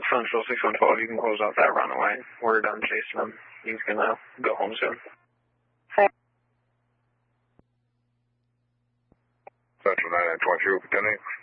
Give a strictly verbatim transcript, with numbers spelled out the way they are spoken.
Central six one twelve, you can close out that runaway. We're done chasing him. He's gonna go home soon. Central nine nine twenty-two, continue.